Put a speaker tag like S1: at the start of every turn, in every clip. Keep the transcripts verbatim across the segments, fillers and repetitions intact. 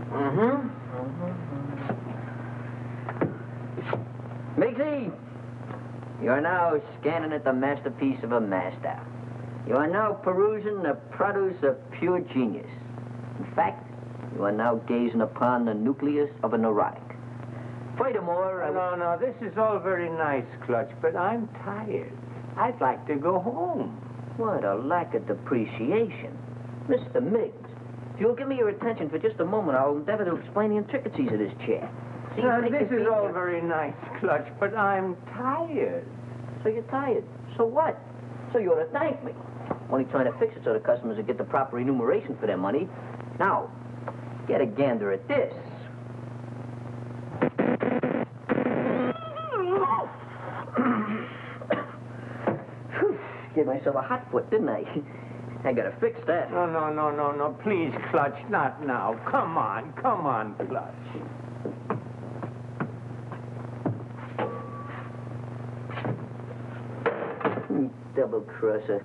S1: Mm-hmm. mm-hmm. Miggsy, you are now scanning at the masterpiece of a master. You are now perusing the produce of pure genius. In fact, you are now gazing upon the nucleus of a neurotic. Furthermore, I...
S2: No, no, this is all very nice, Clutch, but I'm tired. I'd like to go home.
S1: What a lack of depreciation. Mister Miggs, if you'll give me your attention for just a moment, I'll endeavor to explain the intricacies of this chair. See,
S2: Now,
S1: take
S2: this
S1: your
S2: is
S1: feet
S2: all
S1: here.
S2: very nice, Clutch, but I'm tired.
S1: So you're tired. So what? So you ought to thank me. Only trying to fix it so the customers will get the proper remuneration for their money. Now, get a gander at this. Gave myself a hot foot, didn't I? I gotta fix that.
S2: No, no, no, no, no, please, Clutch, not now. Come on, come on, Clutch.
S1: Double crosser.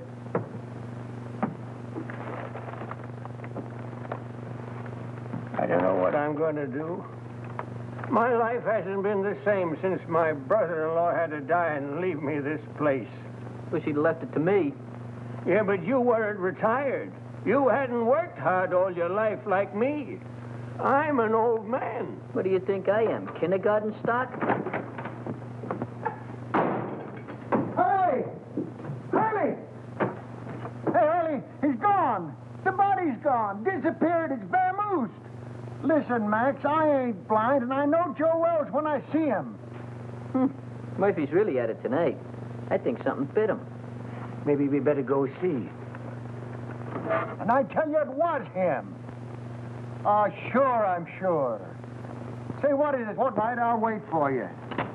S2: I don't know what I'm going to do. My life hasn't been the same since my brother-in-law had to die and leave me this place.
S1: Wish he'd left it to me.
S2: Yeah, but you weren't retired. You hadn't worked hard all your life like me. I'm an old man.
S1: What do you think I am, kindergarten stock?
S3: Hurley! Hurley! Hey, Hurley, he's gone. The body's gone. Disappeared. It's vamoosed. Listen, Max, I ain't blind, and I know Joe Wells when I see him.
S1: Hmm. Murphy's really at it tonight. I think something bit him.
S2: Maybe we better go see.
S3: And I tell you, it was him. Oh, sure, I'm sure. Say, what is it? What right? I'll wait for you.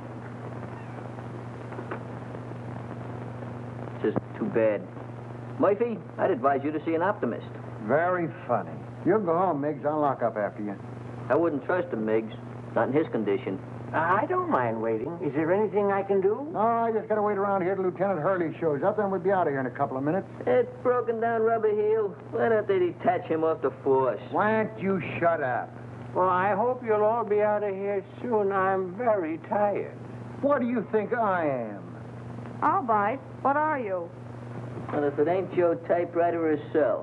S1: Just too bad. Murphy, I'd advise you to see an optimist.
S3: Very funny. You go home, Miggs. I'll lock up after you.
S1: I wouldn't trust him, Miggs. Not in his condition.
S2: I don't mind waiting. Is there anything I can do?
S3: No, I just gotta wait around here till Lieutenant Hurley shows up, then we'll be out of here in a couple of minutes.
S1: That broken down rubber heel, why don't they detach him off the force?
S3: Why don't you shut up?
S2: Well, I hope you'll all be out of here soon. I'm very tired.
S3: What do you think I am?
S4: I'll bite. What are you?
S1: And if it ain't Joe Typewriter herself.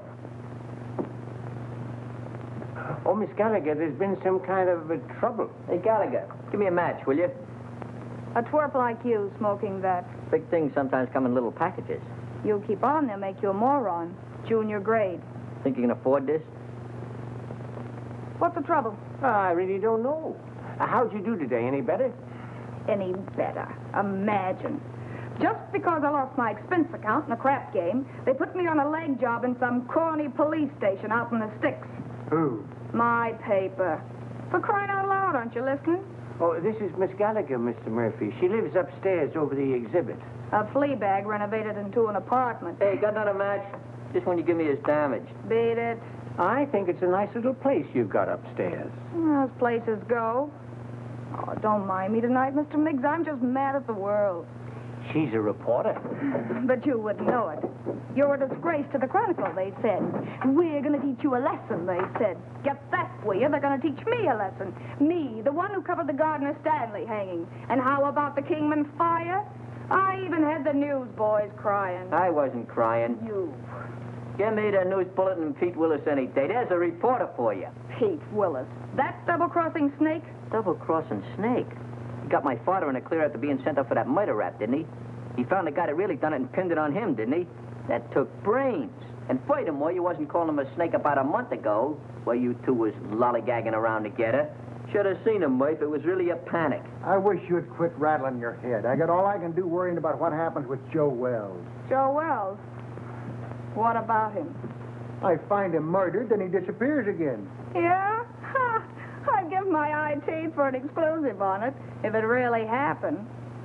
S2: Oh, Miss Gallagher, there's been some kind of uh, trouble.
S1: Hey, Gallagher, give me a match, will you?
S4: A twerp like you smoking that.
S1: Big things sometimes come in little packages.
S4: You keep on, they'll make you a moron. Junior grade.
S1: Think you can afford this?
S4: What's the trouble?
S2: I really don't know. Uh, how'd you do today? Any better?
S4: Any better. Imagine. Just because I lost my expense account in a crap game, they put me on a leg job in some corny police station out in the sticks.
S3: Who?
S4: My paper. For crying out loud, aren't you listening?
S2: Oh, this is Miss Gallagher, Mister Murphy. She lives upstairs over the exhibit.
S4: A flea bag renovated into an apartment.
S1: Hey, got another match? Just when you give me his damage.
S4: Beat it.
S2: I think it's a nice little place you've got upstairs.
S4: As places go. Oh, don't mind me tonight, Mister Miggs. I'm just mad at the world.
S2: She's a reporter.
S4: But you wouldn't know it. You're a disgrace to the Chronicle, they said. We're going to teach you a lesson, they said. Get that, will you? They're going to teach me a lesson. Me, the one who covered the Gardner Stanley hanging. And how about the Kingman fire? I even had the newsboys crying.
S1: I wasn't crying.
S4: You.
S1: Give me the news bulletin and Pete Willis any day. There's a reporter for you.
S4: Pete Willis. That double-crossing snake?
S1: Double-crossing snake. He got my father in a clear after being sent up for that murder rap, didn't he? He found the guy that really done it and pinned it on him, didn't he? That took brains. And furthermore, you wasn't calling him a snake about a month ago, where you two was lollygagging around together. Should have seen him, Murph. It was really a panic.
S3: I wish you'd quit rattling your head. I got all I can do worrying about what happens with Joe Wells.
S4: Joe Wells. What about him?
S3: I find him murdered, then he disappears again.
S4: Yeah? Ha! I'd give my eye teeth for an exclusive on it, if it really happened.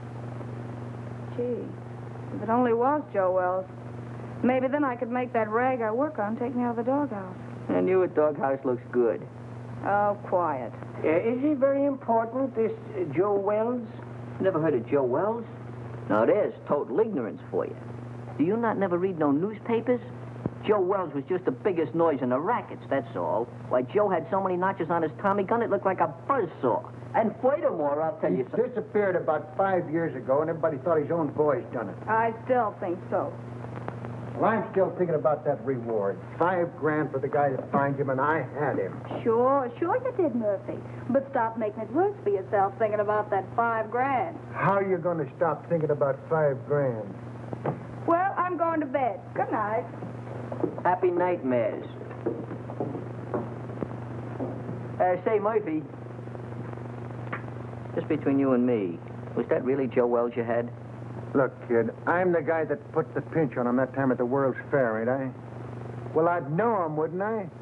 S4: Gee, if it only was Joe Wells. Maybe then I could make that rag I work on take me out of the doghouse.
S1: I knew a doghouse looks good.
S4: Oh, quiet.
S2: Uh, is he very important, this uh, Joe Wells?
S1: Never heard of Joe Wells? Now, there's total ignorance for you. Do you not never read no newspapers? Joe Wells was just the biggest noise in the rackets, that's all. Why, Joe had so many notches on his Tommy gun, it looked like a buzzsaw. And furthermore, I'll tell
S3: He
S1: you something.
S3: disappeared about five years ago, and everybody thought his own boys done it.
S4: I still think so.
S3: Well, I'm still thinking about that reward. Five grand for the guy that finds him, and I had him.
S4: Sure, sure you did, Murphy. But stop making it worse for yourself thinking about that five grand.
S3: How are you going to stop thinking about five grand?
S4: Well, I'm going to bed. Good night.
S1: Happy nightmares. Uh, say, Murphy, just between you and me, was that really Joe Wells you had?
S3: Look, kid, I'm the guy that put the pinch on him that time at the World's Fair, ain't I? Well, I'd know him, wouldn't I?